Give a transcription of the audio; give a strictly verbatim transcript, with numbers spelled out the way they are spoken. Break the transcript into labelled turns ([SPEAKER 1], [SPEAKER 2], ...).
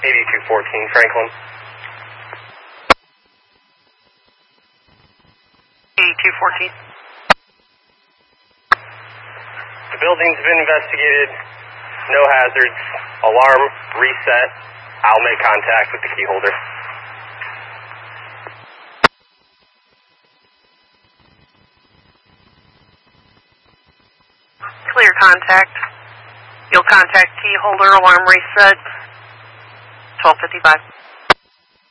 [SPEAKER 1] eighty-two fourteen, Franklin.
[SPEAKER 2] eighty-two fourteen.
[SPEAKER 1] The building's been investigated. No hazards. Alarm reset. I'll make contact with the key holder.
[SPEAKER 2] Clear contact. You'll contact key holder, alarm reset, twelve fifty-five.